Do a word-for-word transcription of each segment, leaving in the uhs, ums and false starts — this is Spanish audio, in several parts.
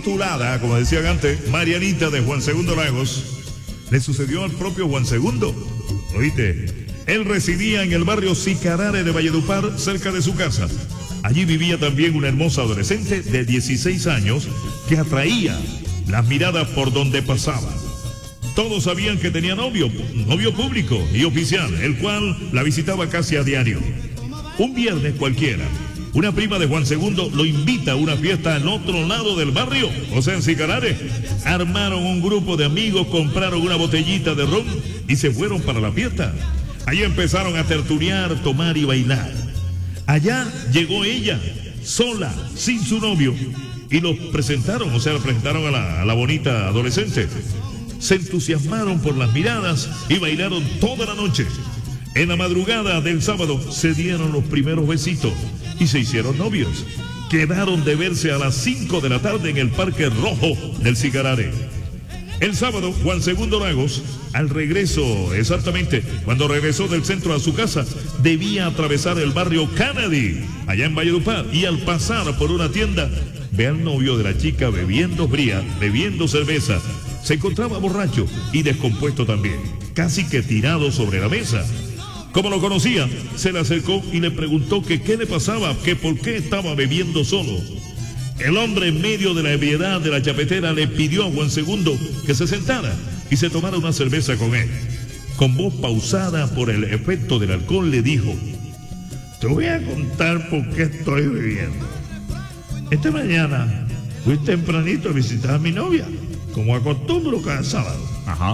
titulada, como decían antes, Marianita de Juan Segundo Lagos, le sucedió al propio Juan Segundo. ¿Oíste? Él residía en el barrio Sicarare de Valledupar, cerca de su casa. Allí vivía también una hermosa adolescente de dieciséis años que atraía las miradas por donde pasaba. Todos sabían que tenía novio, novio público y oficial, el cual la visitaba casi a diario. Un viernes cualquiera, una prima de Juan Segundo lo invita a una fiesta al otro lado del barrio, o sea, en Sicarare. Armaron un grupo de amigos, compraron una botellita de ron y se fueron para la fiesta. Allí empezaron a tertuliar, tomar y bailar. Allá llegó ella, sola, sin su novio, y los presentaron, o sea, la presentaron a la, a la bonita adolescente. Se entusiasmaron por las miradas y bailaron toda la noche. En la madrugada del sábado se dieron los primeros besitos y se hicieron novios. Quedaron de verse a las cinco de la tarde en el Parque Rojo del Sicarare. El sábado, Juan Segundo Lagos, al regreso, exactamente, cuando regresó del centro a su casa, debía atravesar el barrio Kennedy, allá en Valledupar, y al pasar por una tienda, ve al novio de la chica bebiendo fría, bebiendo cerveza. Se encontraba borracho y descompuesto también, casi que tirado sobre la mesa. Como lo conocía, se le acercó y le preguntó que qué le pasaba, que por qué estaba bebiendo solo. El hombre, en medio de la ebriedad de la chapetera, le pidió a Juan Segundo que se sentara y se tomara una cerveza con él. Con voz pausada por el efecto del alcohol, le dijo: te voy a contar por qué estoy bebiendo. Esta mañana fui tempranito a visitar a mi novia, como acostumbro cada sábado. Ajá.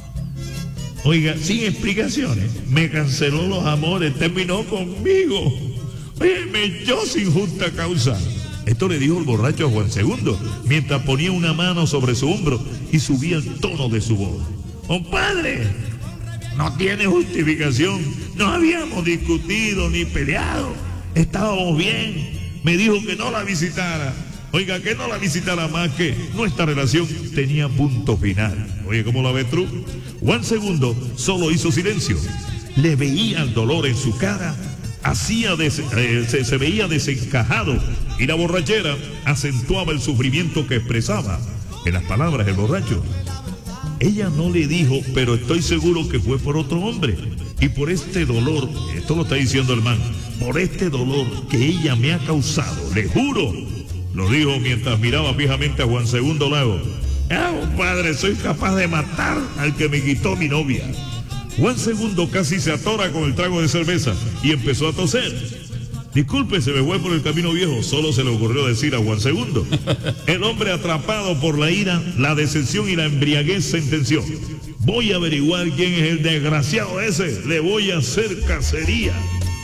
Oiga, sin explicaciones, me canceló los amores, terminó conmigo. Oye, me echó sin justa causa. Esto le dijo el borracho a Juan Segundo, mientras ponía una mano sobre su hombro y subía el tono de su voz. ¡Compadre! No tiene justificación. No habíamos discutido ni peleado. Estábamos bien. Me dijo que no la visitara. Oiga, que no la visitara más, que nuestra relación tenía punto final. Oye, ¿cómo la ves tú? Juan Segundo solo hizo silencio. Le veía el dolor en su cara. Hacía des, eh, se, se veía desencajado y la borrachera acentuaba el sufrimiento que expresaba en las palabras del borracho. Ella no le dijo, pero estoy seguro que fue por otro hombre. Y por este dolor, esto lo está diciendo el man, por este dolor que ella me ha causado, le juro, lo dijo mientras miraba fijamente a Juan Segundo Lagos. Ah, compadre, soy capaz de matar al que me quitó mi novia. Juan Segundo casi se atora con el trago de cerveza y empezó a toser. Disculpe, se me fue por el camino viejo, solo se le ocurrió decir a Juan Segundo. El hombre, atrapado por la ira, la decepción y la embriaguez, sentenció: voy a averiguar quién es el desgraciado ese, le voy a hacer cacería.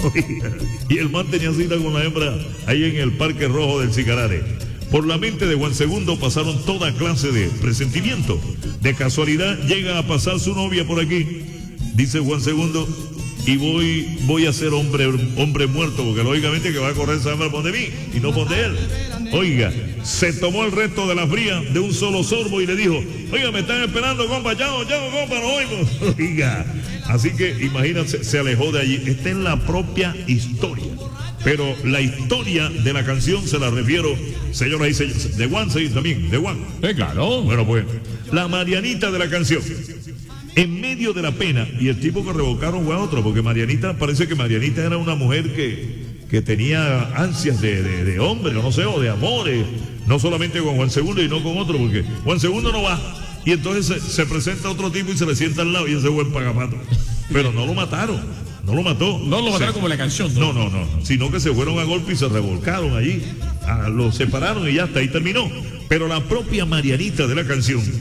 Y el man tenía cita con la hembra ahí en el Parque Rojo del Sicarare. Por la mente de Juan Segundo pasaron toda clase de presentimientos. De casualidad llega a pasar su novia por aquí, dice Juan Segundo, y voy voy a ser hombre hombre muerto, porque lógicamente que va a correr esa hembra por de mí y no por de él. Oiga, se tomó el resto de la fría de un solo sorbo y le dijo: oiga, me están esperando, compa, chao, chao, compa, nos oímos. Oiga, así que imagínate, se alejó de allí. Esta es la propia historia. Pero la historia de la canción se la refiero, señoras y señores, de Juan Segundo también, de Juan. Eh, claro. Bueno, pues, la Marianita de la canción. En medio de la pena, y el tipo que revocaron fue a otro, porque Marianita, parece que Marianita era una mujer que, que tenía ansias de, de, de hombre, o no sé, o de amores, no solamente con Juan Segundo y no con otro, porque Juan Segundo no va, y entonces se, se presenta otro tipo y se le sienta al lado y ese buen pagapato. Pero no lo mataron, no lo mató. No lo mataron se, como la canción. No, no, no, no, sino que se fueron a golpe y se revolcaron allí, a, lo separaron y ya hasta ahí terminó. Pero la propia Marianita de la canción